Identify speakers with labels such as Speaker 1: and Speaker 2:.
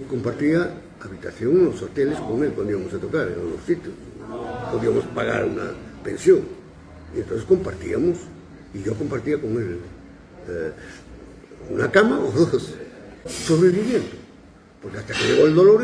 Speaker 1: compartía habitación en los hoteles con él cuando íbamos a tocar, en los sitios. Podíamos pagar una pensión. Y entonces compartíamos, y yo compartía con él una cama o dos, sobreviviendo. Porque hasta que llegó el dolor